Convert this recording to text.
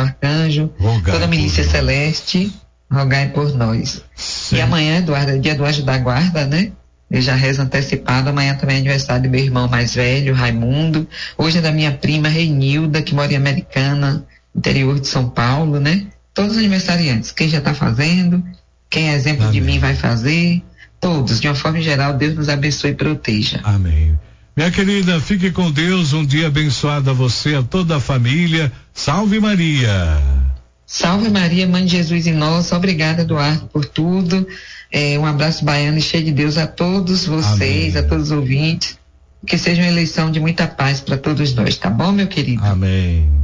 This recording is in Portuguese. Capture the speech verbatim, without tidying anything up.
Arcanjo, rogai toda a milícia celeste, rogai por nós. Sim. E amanhã, Eduardo, é o dia do anjo da guarda, né? Eu já rezo antecipado. Amanhã também é aniversário do meu irmão mais velho, Raimundo. Hoje é da minha prima Reinilda, que mora em Americana, interior de São Paulo, né? Todos os aniversariantes. Quem já está fazendo, quem é exemplo Amém. De mim vai fazer. Todos, de uma forma geral, Deus nos abençoe e proteja. Amém. Minha querida, fique com Deus. Um dia abençoado a você, a toda a família. Salve Maria. Salve Maria, Mãe de Jesus e nossa. Obrigada, Eduardo, por tudo. É, um abraço baiano e cheio de Deus a todos vocês, Amém. A todos os ouvintes. Que seja uma eleição de muita paz para todos nós, tá bom, meu querido? Amém.